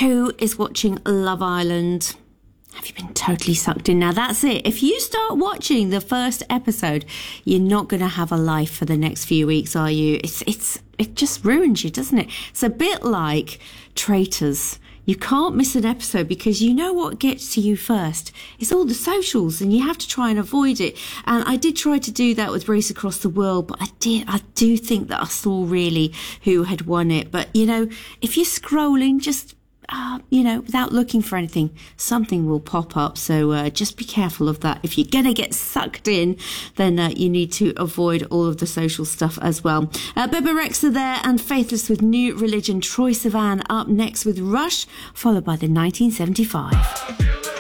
Who is watching Love Island? Have you been totally sucked in? Now that's it. If you start watching the first episode, you're not going to have a life for the next few weeks, are you? It just ruins you, doesn't it? It's a bit like Traitors. You can't miss an episode because you know what gets to you first. It's all the socials and you have to try and avoid it. And I did try to do that with Race Across the World, but I do think that I saw really who had won it. But, you know, if you're scrolling, just without looking for anything, something will pop up. So just be careful of that. If you're going to get sucked in, then you need to avoid all of the social stuff as well. Bebe Rexha there and Faithless with New Religion. Troye Sivan up next with Rush, followed by the 1975.